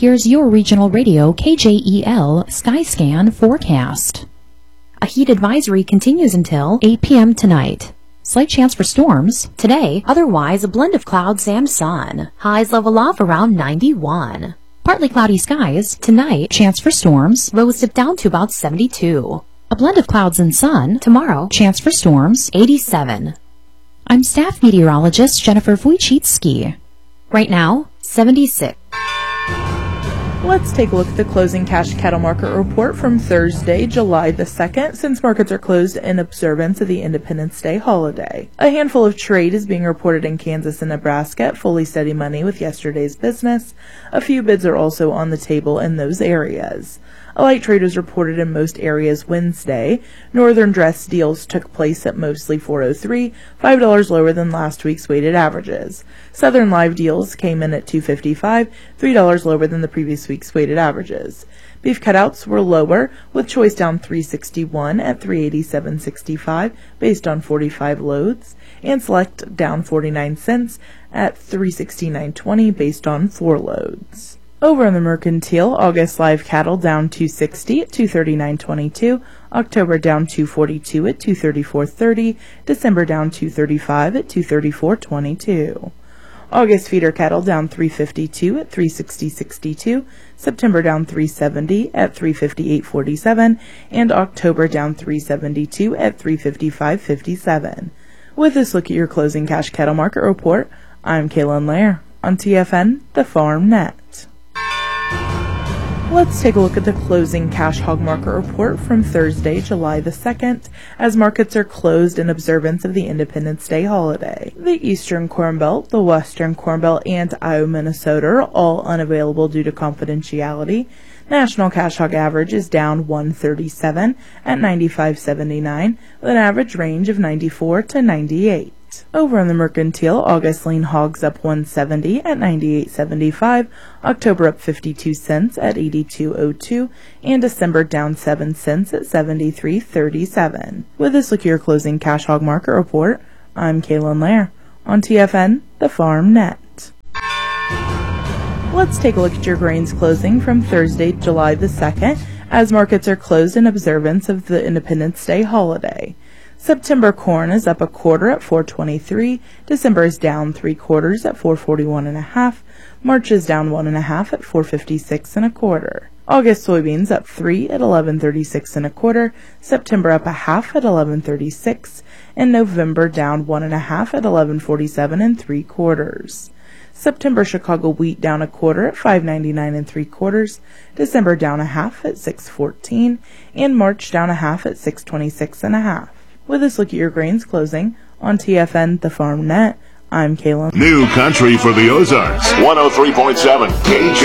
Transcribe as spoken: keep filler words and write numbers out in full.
here's your regional radio K J E L Skyscan forecast. A heat advisory continues until eight p m tonight. Slight chance for storms today, otherwise a blend of clouds and sun. Highs level off around ninety-one. Partly cloudy skies tonight, chance for storms, lows dip down to about seventy-two. A blend of clouds and sun tomorrow, chance for storms eighty-seven. I'm staff meteorologist Jennifer Wojcicki. Right now, seventy-six. Let's take a look at the closing cash cattle market report from Thursday, July the second, since markets are closed in observance of the Independence Day holiday. A handful of trade is being reported in Kansas and Nebraska at fully steady money with yesterday's business. A few bids are also on the table in those areas. A light trade was reported in most areas Wednesday. Northern dress deals took place at mostly four oh three, five dollars lower than last week's weighted averages. Southern live deals came in at two fifty-five, three dollars lower than the previous week's weighted averages. Beef cutouts were lower, with choice down three sixty-one at three eighty-seven sixty-five based on forty-five loads, and select down forty-nine cents at three sixty-nine twenty based on four loads. Over on the mercantile, August live cattle down two sixty at two thirty-nine twenty-two, October down two forty-two at two thirty-four thirty, December down two thirty-five at two thirty-four twenty-two. August feeder cattle down three fifty-two at three sixty sixty-two, September down three seventy at three fifty-eight forty-seven, and October down three seventy-two at three fifty-five fifty-seven. With this look at your closing cash cattle market report, I'm Kaylin Lair on T F N, the Farm Net. Let's take a look at the closing cash hog market report from Thursday, July the second, as markets are closed in observance of the Independence Day holiday. The Eastern Corn Belt, the Western Corn Belt, and Iowa, Minnesota are all unavailable due to confidentiality. National cash hog average is down one thirty-seven at ninety-five seventy-nine, with an average range of ninety-four to ninety-eight. Over on the mercantile, August lean hogs up one seventy at ninety-eight seventy-five, October up fifty-two cents at eighty-two oh two, and December down seven cents at seventy-three thirty-seven. With this look at your closing cash hog market report, I'm Kaylin Lair on T F N, the Farm Net. Let's take a look at your grains closing from Thursday, July the second, as markets are closed in observance of the Independence Day holiday. September corn is up a quarter at four twenty-three, December is down three quarters at four forty-one and a half, March is down one and a half at four fifty-six and a quarter. August soybeans up three at eleven thirty-six and a quarter, September up a half at eleven thirty-six, and November down one and a half at eleven forty-seven and three quarters. September Chicago wheat down a quarter at five ninety-nine and three quarters, December down a half at six fourteen, and March down a half at six twenty-six and a half. With this look at your grains closing on T F N, the Farm Net, I'm Kaylin. New country for the Ozarks, one oh three point seven K J